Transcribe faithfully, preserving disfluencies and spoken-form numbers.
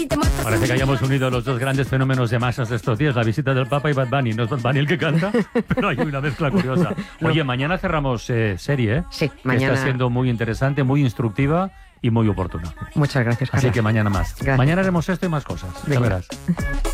Parece que hayamos unido los dos grandes fenómenos de masas de estos días, la visita del Papa y Bad Bunny. No es Bad Bunny el que canta, pero hay una mezcla curiosa. Oye, mañana cerramos eh, serie, ¿eh? Sí, que mañana. está siendo muy interesante, muy instructiva y muy oportuna. Muchas gracias, Carlos. Así que mañana más. Gracias. Mañana haremos esto y más cosas. Ya Venga. verás.